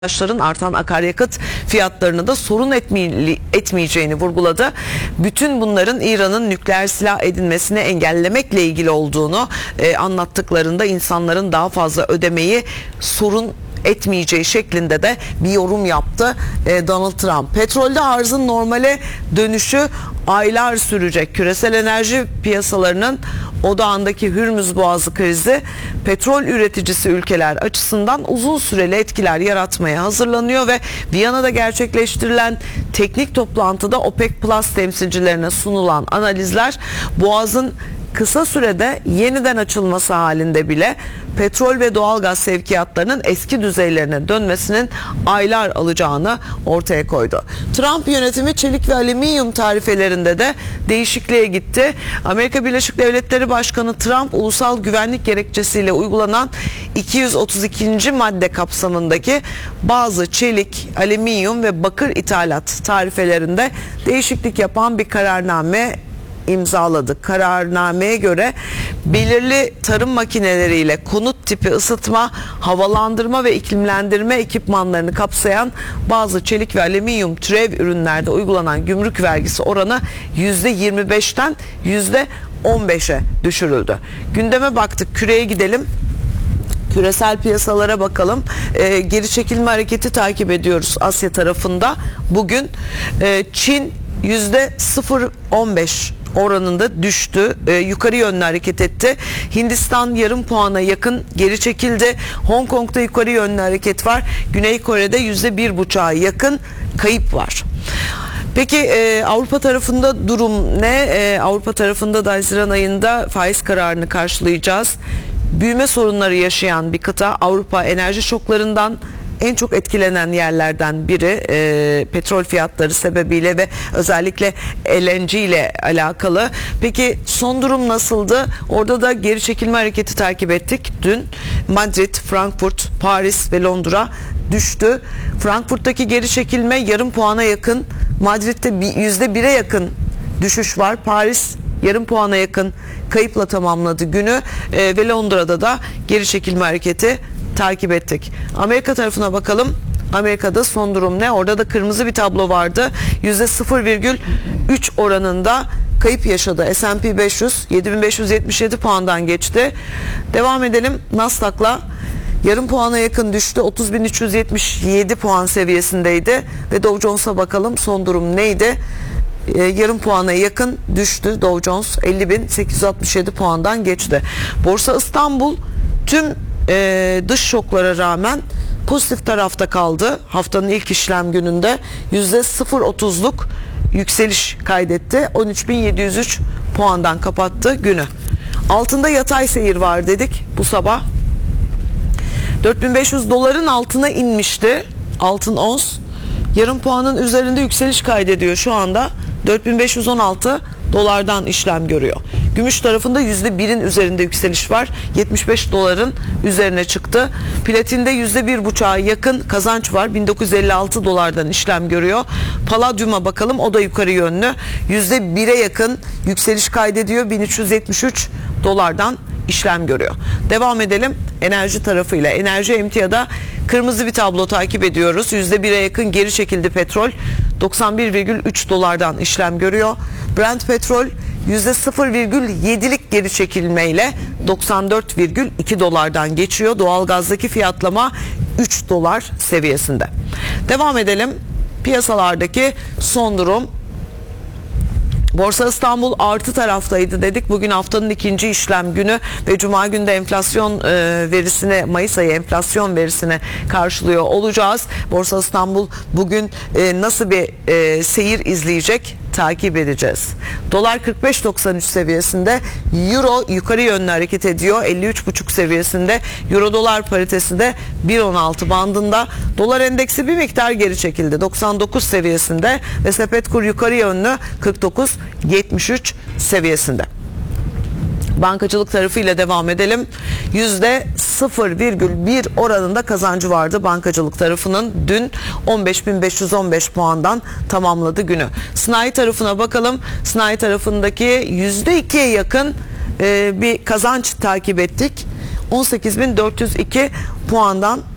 Vatandaşların artan akaryakıt fiyatlarını da sorun etmeyeceğini vurguladı. Bütün bunların İran'ın nükleer silah edinmesini engellemekle ilgili olduğunu anlattıklarında insanların daha fazla ödemeyi sorun etmeyeceği şeklinde de bir yorum yaptı Donald Trump. Petrolde arzın normale dönüşü aylar sürecek. Küresel enerji piyasalarının odağındaki Hürmüz Boğazı krizi petrol üreticisi ülkeler açısından uzun süreli etkiler yaratmaya hazırlanıyor ve Viyana'da gerçekleştirilen teknik toplantıda OPEC Plus temsilcilerine sunulan analizler Boğaz'ın kısa sürede yeniden açılması halinde bile petrol ve doğalgaz sevkiyatlarının eski düzeylerine dönmesinin aylar alacağını ortaya koydu. Trump yönetimi çelik ve alüminyum tarifelerinde de değişikliğe gitti. Amerika Birleşik Devletleri Başkanı Trump ulusal güvenlik gerekçesiyle uygulanan 232. madde kapsamındaki bazı çelik, alüminyum ve bakır ithalat tarifelerinde değişiklik yapan bir kararname imzaladı. Kararnameye göre belirli tarım makineleriyle konut tipi ısıtma, havalandırma ve iklimlendirme ekipmanlarını kapsayan bazı çelik ve alüminyum türev ürünlerde uygulanan gümrük vergisi oranı %25'ten %15'e düşürüldü. Gündeme baktık, küreye gidelim. Küresel piyasalara bakalım. Geri çekilme hareketi takip ediyoruz Asya tarafında. Bugün Çin %0.15 oranında düştü. Yukarı yönlü hareket etti. Hindistan yarım puana yakın geri çekildi. Hong Kong'da yukarı yönlü hareket var. Güney Kore'de %1.5'a yakın kayıp var. Peki Avrupa tarafında durum ne? Avrupa tarafında da Haziran ayında faiz kararını karşılayacağız. Büyüme sorunları yaşayan bir kıta. Avrupa enerji şoklarından en çok etkilenen yerlerden biri petrol fiyatları sebebiyle ve özellikle LNG ile alakalı. Peki son durum nasıldı? Orada da geri çekilme hareketi takip ettik. Dün Madrid, Frankfurt, Paris ve Londra düştü. Frankfurt'taki geri çekilme yarım puana yakın. Madrid'de %1'e yakın düşüş var. Paris yarım puana yakın kayıpla tamamladı günü ve Londra'da da geri çekilme hareketi takip ettik. Amerika tarafına bakalım. Amerika'da son durum ne? Orada da kırmızı bir tablo vardı. %0,3 oranında kayıp yaşadı. S&P 500 7577 puandan geçti. Devam edelim. Nasdaq'la yarım puana yakın düştü. 30.377 puan seviyesindeydi. Ve Dow Jones'a bakalım. Son durum neydi? Yarım puana yakın düştü Dow Jones. 50.867 puandan geçti. Borsa İstanbul tüm dış şoklara rağmen pozitif tarafta kaldı. Haftanın ilk işlem gününde %0.30'luk yükseliş kaydetti. 13.703 puandan kapattı günü. Altında yatay seyir var dedik bu sabah. 4.500 doların altına inmişti altın ons. Yarım puanın üzerinde yükseliş kaydediyor şu anda. 4.516 dolardan işlem görüyor. Gümüş tarafında %1'in üzerinde yükseliş var. 75 doların üzerine çıktı. Platinde %1.5'a yakın kazanç var. 1956 dolardan işlem görüyor. Palladium'a bakalım, o da yukarı yönlü. %1'e yakın yükseliş kaydediyor. 1373 dolardan işlem görüyor. Devam edelim enerji tarafıyla. Enerji emtiada kırmızı bir tablo takip ediyoruz. %1'e yakın geri çekildi petrol. 91,3 dolardan işlem görüyor. Brent petrol %0,7'lik geri çekilmeyle 94,2 dolardan geçiyor. Doğalgazdaki fiyatlama 3 dolar seviyesinde. Devam edelim. Piyasalardaki son durum. Borsa İstanbul artı taraftaydı dedik. Bugün haftanın ikinci işlem günü ve Cuma günü de enflasyon verisine, Mayıs ayı enflasyon verisine karşılıyor olacağız. Borsa İstanbul bugün nasıl bir seyir izleyecek takip edeceğiz. Dolar 45.93 seviyesinde, Euro yukarı yönlü hareket ediyor. 53.5 seviyesinde. Euro dolar paritesi de 1.16 bandında. Dolar endeksi bir miktar geri çekildi. 99 seviyesinde ve sepet kur yukarı yönlü 49.73 seviyesinde. Bankacılık tarafıyla devam edelim. %0,1 oranında kazancı vardı bankacılık tarafının. Dün 15.515 puandan tamamladı günü. Sanayi tarafına bakalım. Sanayi tarafındaki %2'ye yakın bir kazanç takip ettik. 18.402 puandan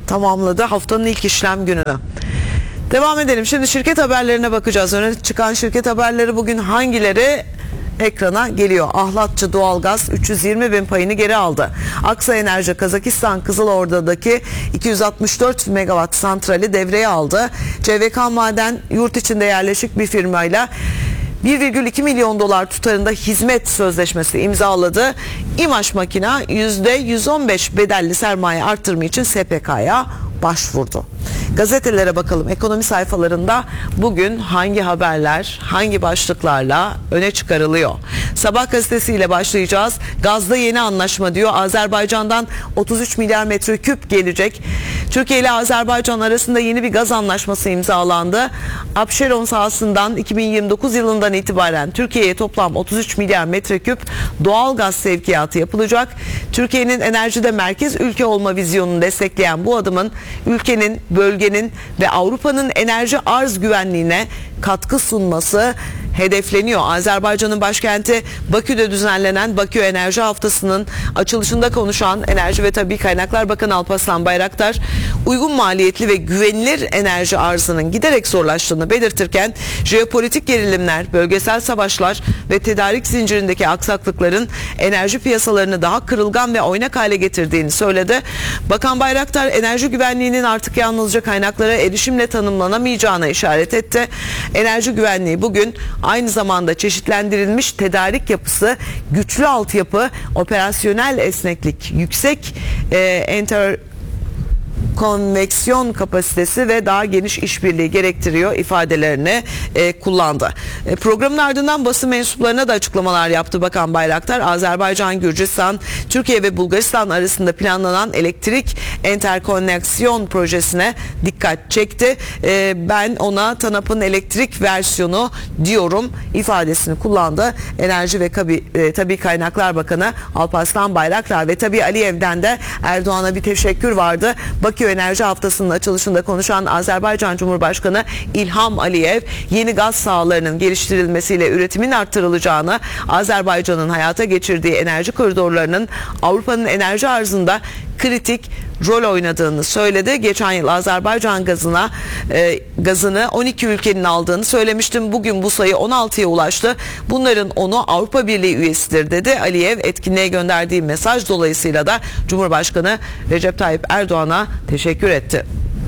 tamamladı haftanın ilk işlem gününü. Devam edelim. Şimdi şirket haberlerine bakacağız. Öne çıkan şirket haberleri bugün hangileri ekrana geliyor? Ahlatçı Doğalgaz 320 bin payını geri aldı. Aksa Enerji Kazakistan Kızılorda'daki 264 megawatt santrali devreye aldı. CVK Maden yurt içinde yerleşik bir firmayla 1,2 milyon dolar tutarında hizmet sözleşmesi imzaladı. İMAŞ Makina %115 bedelli sermaye artırımı için SPK'ya başvurdu. Gazetelere bakalım. Ekonomi sayfalarında bugün hangi haberler, hangi başlıklarla öne çıkarılıyor? Sabah gazetesiyle başlayacağız. Gazda yeni anlaşma diyor. Azerbaycan'dan 33 milyar metreküp gelecek. Türkiye ile Azerbaycan arasında yeni bir gaz anlaşması imzalandı. Abşeron sahasından 2029 yılından itibaren Türkiye'ye toplam 33 milyar metreküp doğal gaz sevkiyatı yapılacak. Türkiye'nin enerjide merkez ülke olma vizyonunu destekleyen bu adımın ülkenin, bölgenin ve Avrupa'nın enerji arz güvenliğine katkı sunması hedefleniyor. Azerbaycan'ın başkenti Bakü'de düzenlenen Bakü Enerji Haftası'nın açılışında konuşan Enerji ve Tabii Kaynaklar Bakanı Alparslan Bayraktar, uygun maliyetli ve güvenilir enerji arzının giderek zorlaştığını belirtirken jeopolitik gerilimler, bölgesel savaşlar ve tedarik zincirindeki aksaklıkların enerji piyasalarını daha kırılgan ve oynak hale getirdiğini söyledi. Bakan Bayraktar, enerji güvenliğinin artık yalnızca kaynaklara erişimle tanımlanamayacağına işaret etti. Enerji güvenliği bugün aynı zamanda çeşitlendirilmiş tedarik yapısı, güçlü altyapı, operasyonel esneklik, yüksek konveksiyon kapasitesi ve daha geniş işbirliği gerektiriyor ifadelerini kullandı. Programın ardından basın mensuplarına da açıklamalar yaptı Bakan Bayraktar. Azerbaycan, Gürcistan, Türkiye ve Bulgaristan arasında planlanan elektrik enterkoneksiyon projesine dikkat çekti. Ben ona TANAP'ın elektrik versiyonu diyorum ifadesini kullandı. Enerji ve Tabii Kaynaklar Bakanı Alparslan Bayraktar ve tabii Aliyev'den de Erdoğan'a bir teşekkür vardı. Bakü Enerji Haftası'nın açılışında konuşan Azerbaycan Cumhurbaşkanı İlham Aliyev, yeni gaz sahalarının geliştirilmesiyle üretimin arttırılacağını, Azerbaycan'ın hayata geçirdiği enerji koridorlarının Avrupa'nın enerji arzında kritik rol oynadığını söyledi. Geçen yıl Azerbaycan gazını 12 ülkenin aldığını söylemiştim. Bugün bu sayı 16'ya ulaştı. Bunların 10'u Avrupa Birliği üyesidir dedi. Aliyev etkinliğe gönderdiği mesaj dolayısıyla da Cumhurbaşkanı Recep Tayyip Erdoğan'a teşekkür etti.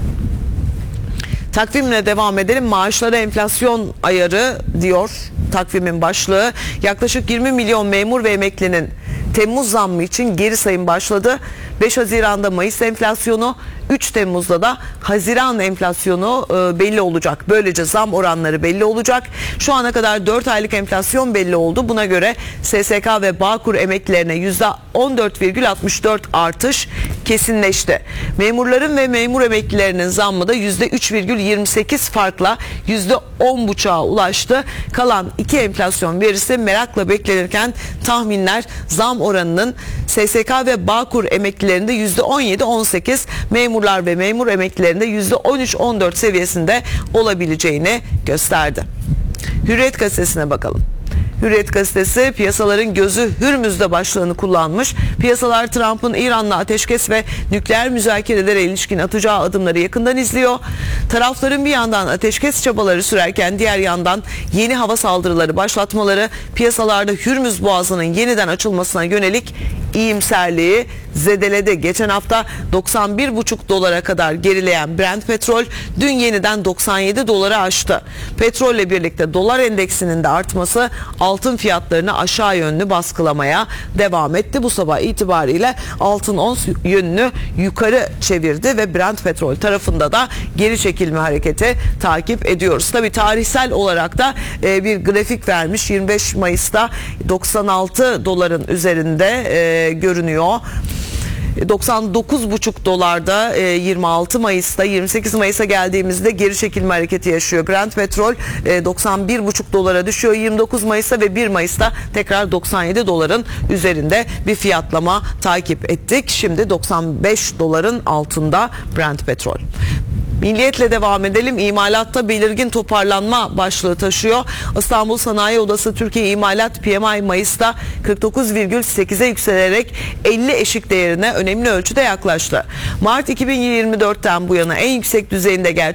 Takvimle devam edelim. Maaşlara enflasyon ayarı diyor takvimin başlığı. Yaklaşık 20 milyon memur ve emeklinin Temmuz zammı için geri sayım başladı. 5 Haziran'da Mayıs enflasyonu, 3 Temmuz'da da Haziran enflasyonu belli olacak. Böylece zam oranları belli olacak. Şu ana kadar 4 aylık enflasyon belli oldu. Buna göre SSK ve Bağkur emeklilerine %14,64 artış kesinleşti. Memurların ve memur emeklilerinin zammı da %3,28 farkla %10,5'a ulaştı. Kalan 2 enflasyon verisi merakla beklenirken tahminler zam oranının SSK ve Bağkur emeklilerinde %17-18, memurlar ve memur emeklilerinde %13-14 seviyesinde olabileceğini gösterdi. Hürriyet gazetesine bakalım. Hürriyet gazetesi piyasaların gözü Hürmüz'de başlığını kullanmış. Piyasalar Trump'ın İran'la ateşkes ve nükleer müzakerelere ilişkin atacağı adımları yakından izliyor. Tarafların bir yandan ateşkes çabaları sürerken diğer yandan yeni hava saldırıları başlatmaları piyasalarda Hürmüz Boğazı'nın yeniden açılmasına yönelik iyimserliği zedeledi. Geçen hafta 91,5 dolara kadar gerileyen Brent petrol dün yeniden 97 dolara aştı. Petrolle birlikte dolar endeksinin de artması altın fiyatlarını aşağı yönlü baskılamaya devam etti. Bu sabah itibariyle altın ons yönünü yukarı çevirdi ve Brent petrol tarafında da geri çekilme hareketi takip ediyoruz. Tabii tarihsel olarak da bir grafik vermiş. 25 Mayıs'ta 96 doların üzerinde görünüyor. 99,5 dolarda 26 Mayıs'ta 28 Mayıs'a geldiğimizde geri çekilme hareketi yaşıyor. Brent petrol 91,5 dolara düşüyor 29 Mayıs'ta ve 1 Mayıs'ta tekrar 97 doların üzerinde bir fiyatlama takip ettik. Şimdi 95 doların altında Brent petrol. Milliyetle devam edelim. İmalatta belirgin toparlanma başlığı taşıyor. İstanbul Sanayi Odası Türkiye İmalat PMI Mayıs'ta 49,8'e yükselerek 50 eşik değerine önemli ölçüde yaklaştı. Mart 2024'ten bu yana en yüksek düzeyinde